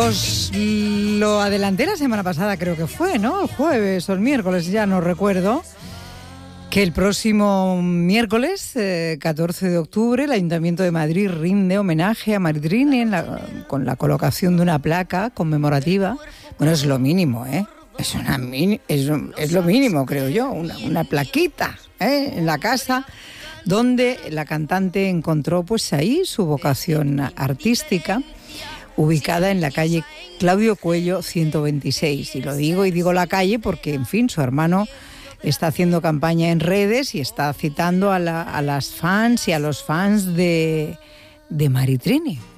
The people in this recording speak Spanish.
Os lo adelanté la semana pasada, creo que fue, ¿no? El jueves o el miércoles, ya no recuerdo, que el próximo miércoles, 14 de octubre, el Ayuntamiento de Madrid rinde homenaje a Maritrini con la colocación de una placa conmemorativa. Bueno, es lo mínimo, ¿eh? Es lo mínimo, creo yo, una plaquita, en la casa donde la cantante encontró pues ahí su vocación artística, ubicada en la calle Claudio Cuello 126. Y digo la calle porque, en fin, su hermano está haciendo campaña en redes y está citando a las fans y a los fans de Maritrini.